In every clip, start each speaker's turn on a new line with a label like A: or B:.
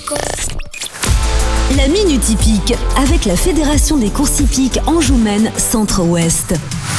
A: La Minute Hippique avec la Fédération des courses hippiques Anjou-Maine Centre-Ouest.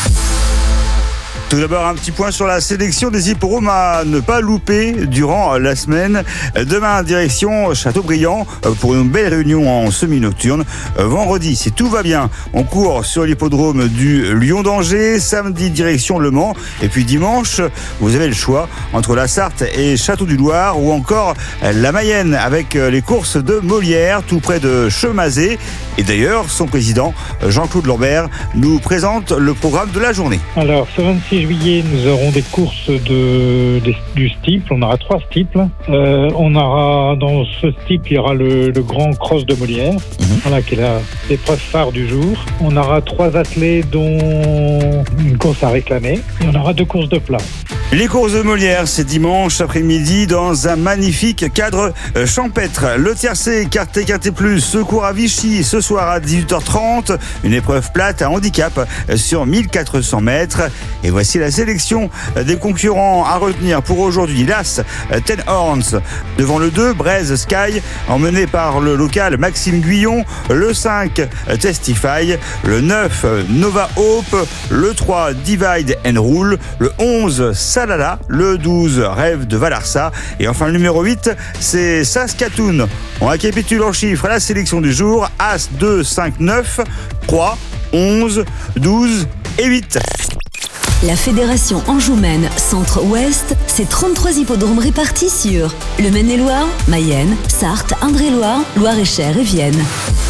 B: Tout d'abord, un petit point sur la sélection des hippodromes à ne pas louper durant la semaine. Demain, direction Châteaubriand pour une belle réunion en semi-nocturne. Vendredi, si tout va bien, on court sur l'hippodrome du Lion d'Angers. Samedi, direction Le Mans. Et puis dimanche, vous avez le choix entre la Sarthe et Château-du-Loir ou encore la Mayenne avec les courses de Molière tout près de Chemazé. Et d'ailleurs, son président, Jean-Claude Lambert, nous présente le programme de la journée.
C: Alors, ce 26 juillet, nous aurons des courses du steeple. On aura 3 steeples. On aura, dans ce steeple, il y aura le grand cross de Molière, voilà, qui est l'épreuve phare du jour. On aura 3 attelés, dont une course à réclamer. Et on aura 2 courses de plat.
B: Les courses de Molière, c'est dimanche après-midi dans un magnifique cadre champêtre. Le tiercé Quintet Plus, secours à Vichy, ce soir à 18h30. Une épreuve plate à handicap sur 1400 mètres. Et voici la sélection des concurrents à retenir pour aujourd'hui. L'As, Ten Horns, devant le 2, Braise Sky, emmené par le local Maxime Guyon. Le 5, Testify. Le 9, Nova Hope. Le 3, Divide and Rule. Le 11, Salala. Le 12, Rêve de Valarsa. Et enfin le numéro 8, c'est Saskatoon. On récapitule en chiffres la sélection du jour. As, 2, 5, 9, 3, 11, 12 et 8.
A: La Fédération Anjou-Maine Centre-Ouest, c'est 33 hippodromes répartis sur le Maine-et-Loire, Mayenne, Sarthe, Indre-et-Loire, Loire-et-Cher et Vienne.